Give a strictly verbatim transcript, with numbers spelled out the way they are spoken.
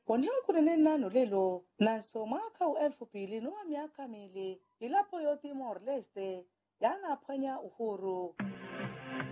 Waniho kunenena nolelo nanso mwaka u elfu pili nuwa miaka mili ilapo yo Timor Leste yana phwanya uhuru.